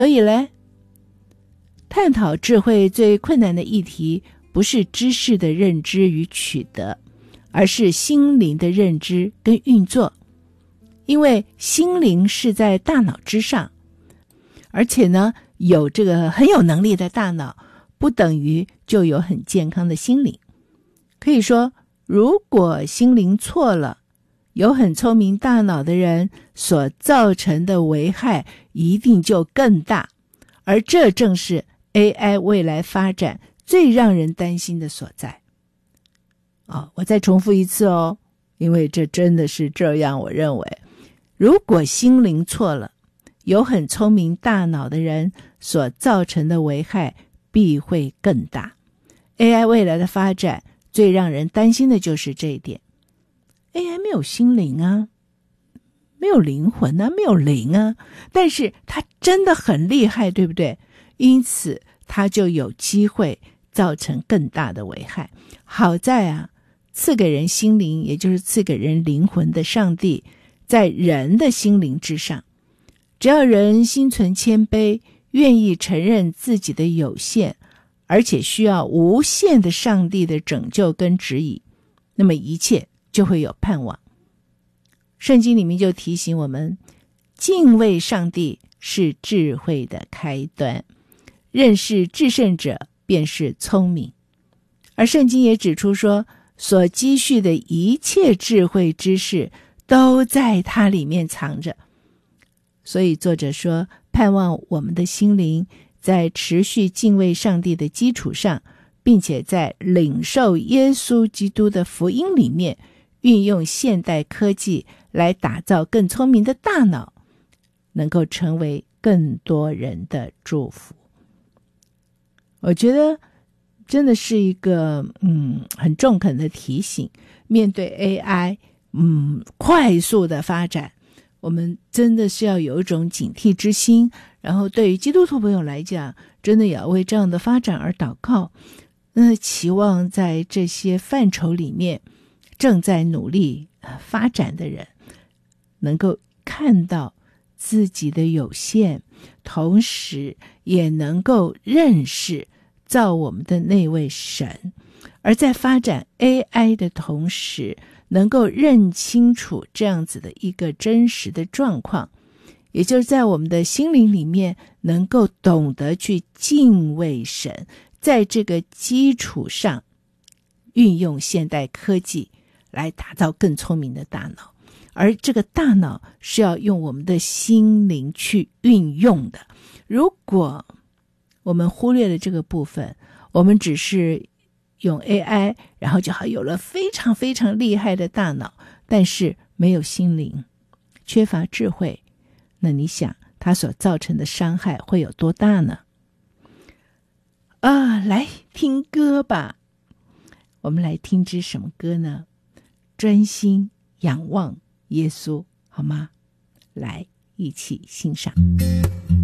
所以呢，探讨智慧最困难的议题，不是知识的认知与取得，而是心灵的认知跟运作。因为心灵是在大脑之上，而且呢，有这个很有能力的大脑，不等于就有很健康的心灵。可以说，如果心灵错了，有很聪明大脑的人所造成的危害一定就更大，而这正是 AI 未来发展最让人担心的所在。我再重复一次哦，因为这真的是这样，我认为如果心灵错了，有很聪明大脑的人所造成的危害必会更大。 AI 未来的发展最让人担心的就是这一点。 AI 没有心灵啊，没有灵魂啊，没有灵啊，但是它真的很厉害，对不对？因此它就有机会造成更大的危害。好在啊，赐给人心灵，也就是赐给人灵魂的上帝，在人的心灵之上。只要人心存谦卑，愿意承认自己的有限，而且需要无限的上帝的拯救跟指引，那么一切就会有盼望。圣经里面就提醒我们，敬畏上帝是智慧的开端，认识至圣者便是聪明。而圣经也指出说，所积蓄的一切智慧知识都在它里面藏着。所以作者说，盼望我们的心灵在持续敬畏上帝的基础上，并且在领受耶稣基督的福音里面，运用现代科技来打造更聪明的大脑，能够成为更多人的祝福。我觉得真的是一个很中肯的提醒。面对 AI 快速的发展，我们真的是要有一种警惕之心，然后对于基督徒朋友来讲，真的也要为这样的发展而祷告。期望在这些范畴里面正在努力发展的人，能够看到自己的有限，同时也能够认识造我们的那位神，而在发展 AI 的同时，能够认清楚这样子的一个真实的状况，也就是在我们的心灵里面能够懂得去敬畏神，在这个基础上运用现代科技来打造更聪明的大脑。而这个大脑是要用我们的心灵去运用的。如果我们忽略了这个部分，我们只是用 AI， 然后就好有了非常非常厉害的大脑，但是没有心灵，缺乏智慧，那你想它所造成的伤害会有多大呢？来听歌吧。我们来听支什么歌呢？专心仰望耶稣，好吗？来一起欣赏。